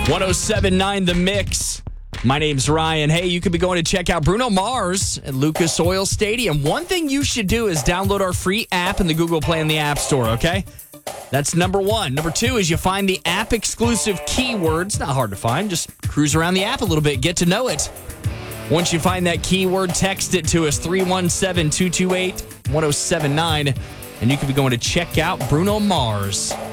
1079 The Mix. My name's Ryan. Hey, you could be going to check out Bruno Mars at Lucas Oil Stadium. One thing you should do is download our free app in the Google Play and the App Store, okay? That's number one. Number two is you find the app exclusive keyword. It's not hard to find. Just cruise around the app a little bit. Get to know it. Once you find that keyword, text it to us, 317-228-1079. And you could be going to check out Bruno Mars.